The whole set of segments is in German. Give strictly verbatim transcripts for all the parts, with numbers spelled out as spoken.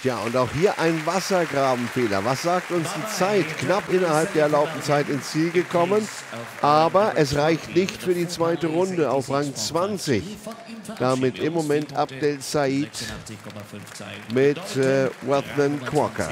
Ja, und auch hier ein Wassergrabenfehler. Was sagt uns die Zeit? Knapp innerhalb der erlaubten Zeit ins Ziel gekommen. Aber es reicht nicht für die zweite Runde auf Rang zwanzig. Damit im Moment Abdel Said mit äh, Wathman Quokka.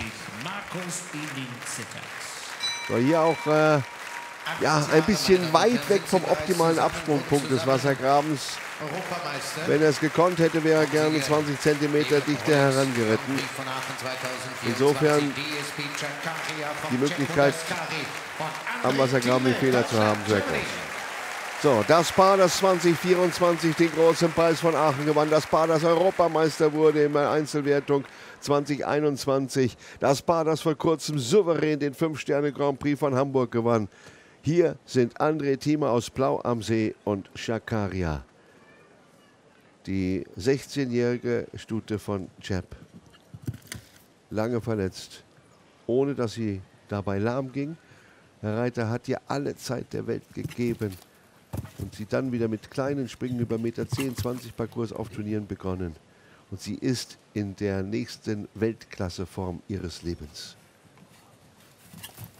So, hier auch äh, ja, ein bisschen weit weg vom optimalen Absprungpunkt des Wassergrabens. Wenn er es gekonnt hätte, wäre er gerne zwanzig Zentimeter dichter herangeritten. Insofern die Möglichkeit, am Wassergraben den Fehler zu haben, sehr groß. So, das Paar, das zwanzig vierundzwanzig den großen Preis von Aachen gewann. Das Paar, das Europameister wurde in der Einzelwertung zwanzig einundzwanzig. Das Paar, das vor kurzem souverän den fünf Sterne Grand Prix von Hamburg gewann. Hier sind André Thieme aus Blau am See und Shakaria. Die sechzehnjährige Stute von Jeb. Lange verletzt, ohne dass sie dabei lahm ging. Der Reiter hat ihr alle Zeit der Welt gegeben und sie dann wieder mit kleinen Springen über eins Komma zehn Meter, zwanzig Parcours auf Turnieren begonnen. Und sie ist in der nächsten Weltklasseform ihres Lebens.